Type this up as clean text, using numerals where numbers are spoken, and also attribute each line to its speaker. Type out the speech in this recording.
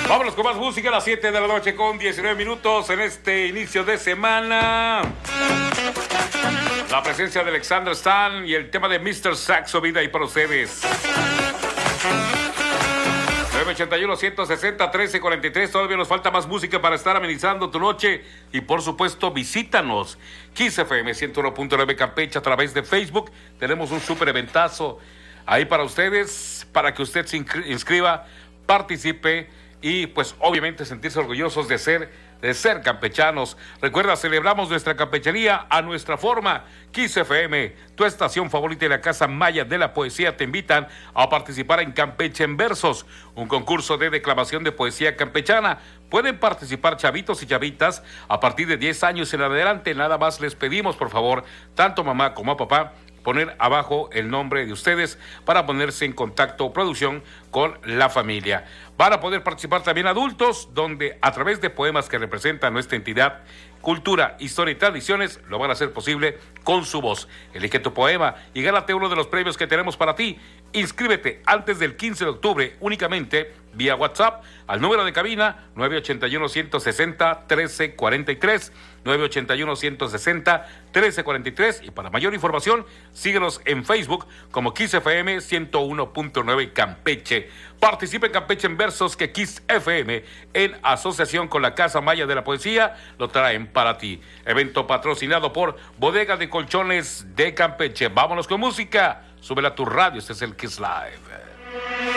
Speaker 1: Vámonos con más música a las 7 de la noche con 19 minutos en este inicio de semana. La presencia de Alexander Stan y el tema de Mr. Saxo, vida y para ustedes. 981-160-1343. Todavía nos falta más música para estar amenizando tu noche. Y por supuesto, visítanos. Kiss FM 101.9 Campeche a través de Facebook. Tenemos un súper eventazo ahí para ustedes, para que usted se inscriba, participe y pues obviamente sentirse orgullosos de ser campechanos. Recuerda, celebramos nuestra campechería a nuestra forma. Kiss FM, tu estación favorita y la Casa Maya de la Poesía te invitan a participar en Campeche en Versos, un concurso de declamación de poesía campechana. Pueden participar chavitos y chavitas a partir de 10 años en adelante. Nada más les pedimos, por favor, tanto mamá como papá, poner abajo el nombre de ustedes para ponerse en contacto, producción, con la familia. Van a poder participar también adultos, donde a través de poemas que representan nuestra entidad, cultura, historia y tradiciones, lo van a hacer posible con su voz. Elige tu poema y gánate uno de los premios que tenemos para ti. Inscríbete antes del 15 de octubre únicamente vía WhatsApp al número de cabina 981-160-1343, 981-160-1343, y para mayor información síguenos en Facebook como Kiss FM 101.9 Campeche. Participa en Campeche en Versos, que Kiss FM, en asociación con la Casa Maya de la Poesía, lo traen para ti. Evento patrocinado por Bodega de Colchones de Campeche. Vámonos con música. Súbela a tu radio, este es el Kiss Live.